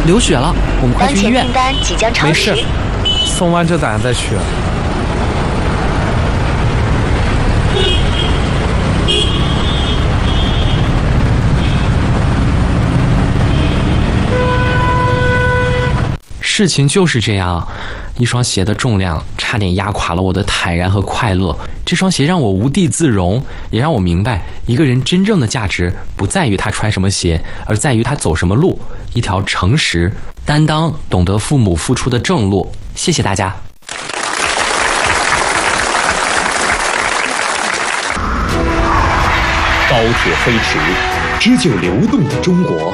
流血了，我们快去医院。 订单即将超时。 没事，送完这单再去。 事情就是这样，一双鞋的重量差点压垮了我的坦然和快乐。这双鞋让我无地自容，也让我明白，一个人真正的价值不在于他穿什么鞋，而在于他走什么路，一条诚实、担当、懂得父母付出的正路。谢谢大家。 高铁飞驰，织就流动的中国。